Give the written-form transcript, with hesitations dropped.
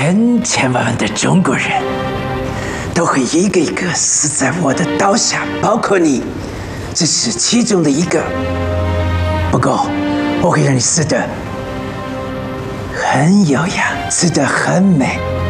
千千万万的中国人都会一个一个死在我的刀下，包括你，只是其中的一个。不过，我会让你死得很优雅，死得很美。